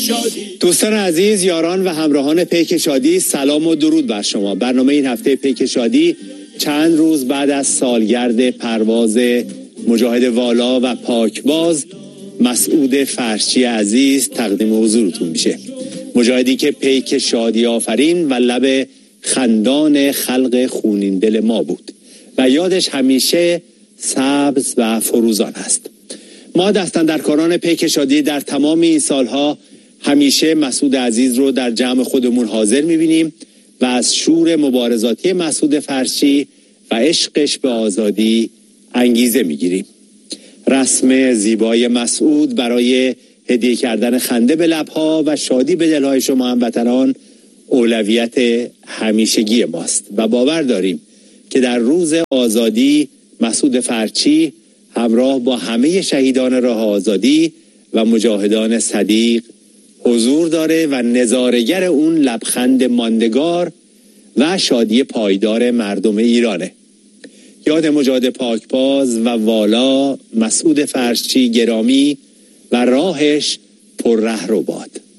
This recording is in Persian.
دوستان عزیز، یاران و همراهان پیک شادی، سلام و درود بر شما. برنامه این هفته پیک شادی چند روز بعد از سالگرد پرواز مجاهد والا و پاکباز مسعود فرشی عزیز تقدیم حضورتون میشه. مجاهدی که پیک شادی آفرین و لب خندان خلق خونین دل ما بود و یادش همیشه سبز و فروزان است. ما دستاندرکاران پیک شادی در تمام این سالها همیشه مسعود عزیز رو در جمع خودمون حاضر میبینیم و از شور مبارزاتی مسعود فرشی و عشقش به آزادی انگیزه میگیریم. رسم زیبای مسعود برای هدیه کردن خنده به لبها و شادی به دلهای شما هموطنان اولویت همیشگی ماست و باور داریم که در روز آزادی مسعود فرشی همراه با همه شهیدان راه آزادی و مجاهدان صدیق حضور داره و نظاره‌گر اون لبخند ماندگار و شادی پایدار مردم ایرانه. یاد مجاهد پاکباز و والا مسعود فرشی گرامی و راهش پر ره رو باد.